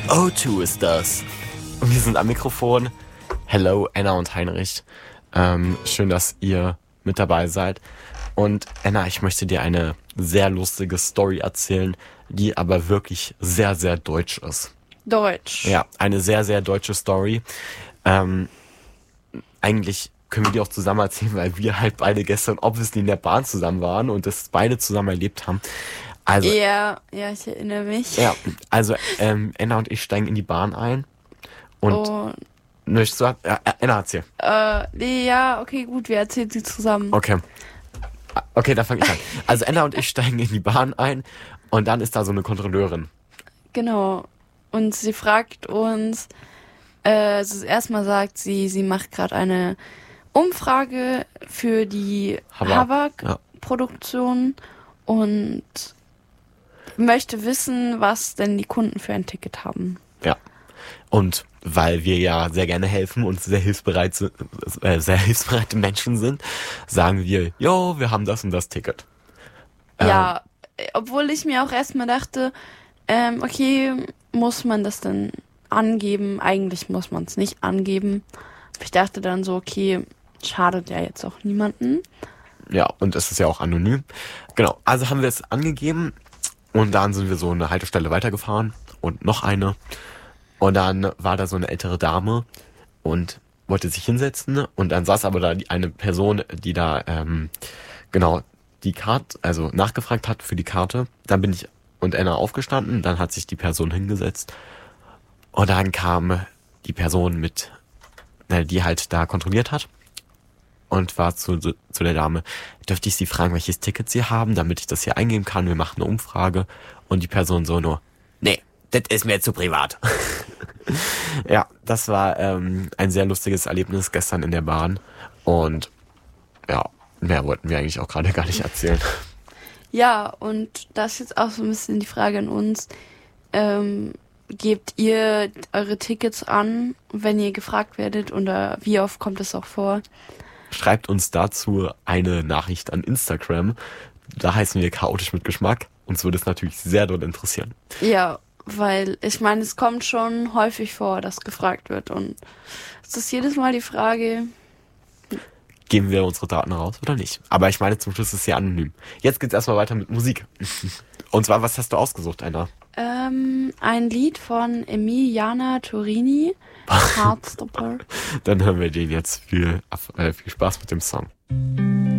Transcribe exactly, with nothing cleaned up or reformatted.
O zwei ist das. Und wir sind am Mikrofon. Hello, Anna und Heinrich. Ähm, schön, dass ihr mit dabei seid. Und Anna, ich möchte dir eine sehr lustige Story erzählen, die aber wirklich sehr, sehr deutsch ist. Deutsch. Ja, eine sehr, sehr deutsche Story. Ähm, eigentlich können wir die auch zusammen erzählen, weil wir halt beide gestern obviously in der Bahn zusammen waren und das beide zusammen erlebt haben. Also, Ja, ja, ich erinnere mich. ja, also ähm, Anna und ich steigen in die Bahn ein und Und, möchtest du, äh, Anna erzähl. äh, nee, ja, okay, gut, wir erzählen sie zusammen. Okay. Okay, dann fange ich an. Also Anna und ich steigen in die Bahn ein und dann ist da so eine Kontrolleurin. Genau. Und sie fragt uns, äh, also erstmal sagt sie, sie macht gerade eine Umfrage für die Havak, ja. Havak-Produktion und möchte wissen, was denn die Kunden für ein Ticket haben. Ja. Und weil wir ja sehr gerne helfen und sehr hilfsbereit sind, äh, sehr hilfsbereite Menschen sind, sagen wir, jo, wir haben das und das Ticket. Ja, ähm, obwohl ich mir auch erstmal dachte, ähm, okay, muss man das denn angeben? Eigentlich muss man es nicht angeben. Ich dachte dann so, okay, schadet ja jetzt auch niemanden. Ja, und es ist ja auch anonym. Genau, also haben wir es angegeben und dann sind wir so eine Haltestelle weitergefahren und noch eine. Und dann war da so eine ältere Dame und wollte sich hinsetzen und dann saß aber da die, eine Person, die da ähm, genau die Karte, also nachgefragt hat für die Karte. Dann bin ich und Anna aufgestanden, dann hat sich die Person hingesetzt und dann kam die Person mit, die halt da kontrolliert hat und war zu, zu der Dame, dürfte ich Sie fragen, welches Ticket Sie haben, damit ich das hier eingeben kann, wir machen eine Umfrage. Und die Person so nur, nee, das ist mir zu privat. Ja, das war ähm, ein sehr lustiges Erlebnis gestern in der Bahn und ja, mehr wollten wir eigentlich auch gerade gar nicht erzählen. Ja, und das ist jetzt auch so ein bisschen die Frage an uns. Ähm, gebt ihr eure Tickets an, wenn ihr gefragt werdet, oder wie oft kommt es auch vor? Schreibt uns dazu eine Nachricht an Instagram. Da heißen wir chaotisch mit Geschmack. Uns würde es natürlich sehr doll interessieren. Ja, weil ich meine, es kommt schon häufig vor, dass gefragt wird. Und es ist jedes Mal die Frage, geben wir unsere Daten raus oder nicht? Aber ich meine, zum Schluss ist sie anonym. Jetzt geht's erstmal weiter mit Musik. Und zwar, was hast du ausgesucht, Anna? Ähm, ein Lied von Emiliana Torini, Heartstopper. Dann hören wir den jetzt. Viel, äh, viel Spaß mit dem Song.